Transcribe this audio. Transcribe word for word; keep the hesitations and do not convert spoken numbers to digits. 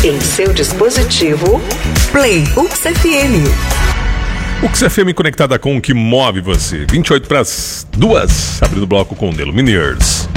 Em seu dispositivo, Play U X F M. U X F M conectada com o que move você. vinte e oito para as duas, abrindo o bloco com The Lumineers.